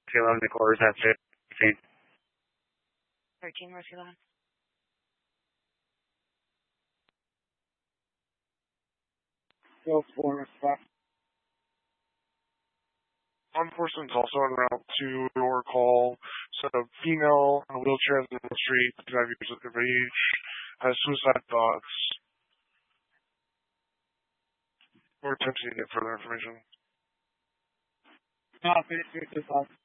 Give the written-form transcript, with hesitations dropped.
Taylor Nicholas at 15. 13, where's he on? Go for spot. Law enforcement's also en route to your call. So, a female in a wheelchair on the street, 5 years of age, has suicide thoughts. We're attempting to get further information. No, finish thoughts.